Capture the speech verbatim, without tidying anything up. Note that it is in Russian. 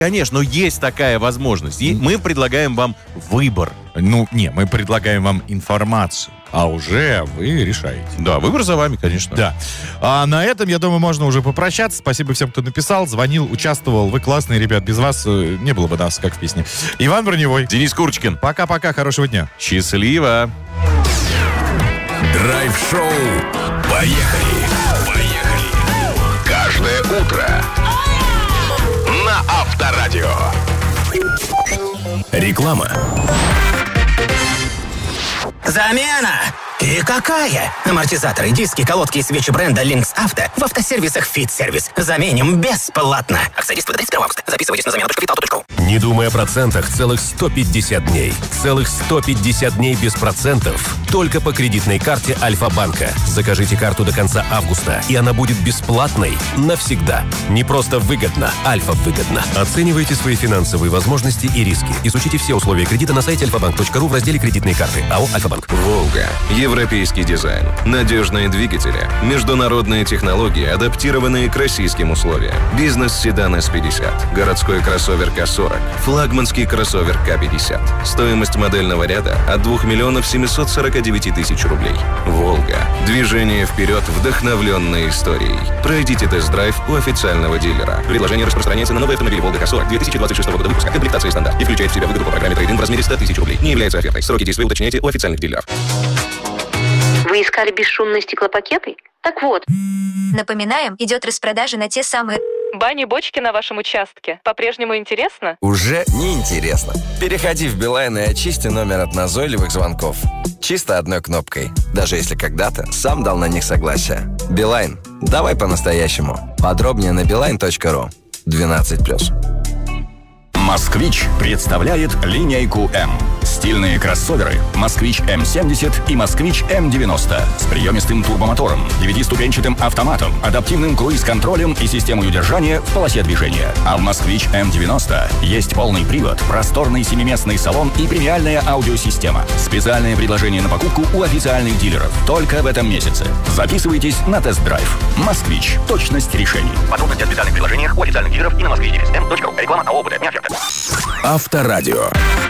Конечно, но есть такая возможность. И мы предлагаем вам выбор. Ну, не, мы предлагаем вам информацию, а уже вы решаете. Да, выбор за вами, конечно. Да. А на этом, я думаю, можно уже попрощаться. Спасибо всем, кто написал, звонил, участвовал. Вы классные, ребят. Без вас э, не было бы нас, как в песне. Иван Броневой. Денис Курочкин. Пока-пока, хорошего дня. Счастливо. Драйв-шоу. Поехали. Поехали. Каждое утро на Авторадио. Реклама. Замена! И какая? Амортизаторы, диски, колодки и свечи бренда Lynx Auto в автосервисах Fit Service. Заменим бесплатно. Акция действует до тридцать первого августа. Записывайтесь на замену точка витауто точка ру. Не думай о процентах целых сто пятьдесят дней. Целых сто пятьдесят дней без процентов. Только по кредитной карте Альфа-банка. Закажите карту до конца августа, и она будет бесплатной навсегда. Не просто выгодно, Альфа-выгодно. Оценивайте свои финансовые возможности и риски. Изучите все условия кредита на сайте альфа банк точка ру в разделе «Кредитные карты». АО «Альфа-банк». «Волга». Европейский дизайн. Надежные двигатели. Международные технологии, адаптированные к российским условиям. Бизнес-седан эс пятьдесят. Городской кроссовер ка сорок. Флагманский кроссовер ка пятьдесят. Стоимость модельного ряда от двух миллионов семьсот сорок девять тысяч рублей. «Волга». Движение вперед, вдохновленной историей. Пройдите тест-драйв у официального дилера. Предложение распространяется на новые автомобили «Волга ка сорок» две тысячи двадцать шестого года выпуска. Комплектация стандарт. И включает в себя выгоду по программе трейд-ин в размере сто тысяч рублей. Не является офертой. Сроки действия уточняйте у официальных дилеров. Вы искали бесшумные стеклопакеты? Так вот. Напоминаем, идет распродажа на те самые... Бани-бочки на вашем участке. По-прежнему интересно? Уже не интересно. Переходи в Билайн и очисти номер от назойливых звонков. Чисто одной кнопкой. Даже если когда-то сам дал на них согласие. Билайн. Давай по-настоящему. Подробнее на билайн точка ру. двенадцать плюс. «Москвич» представляет линейку М. Стильные кроссоверы «Москвич эм семьдесят» и «Москвич эм девяносто» с приемистым турбомотором, девятиступенчатым автоматом, адаптивным круиз-контролем и системой удержания в полосе движения. А в «Москвич эм девяносто» есть полный привод, просторный семиместный салон и премиальная аудиосистема. Специальное предложение на покупку у официальных дилеров только в этом месяце. Записывайтесь на тест-драйв. «Москвич». Точность решений. Подробности о специальных предложениях у официальных дилеров и на москвич эм точка ру. Реклама АО «ОБД». Не оферта. Авторадио.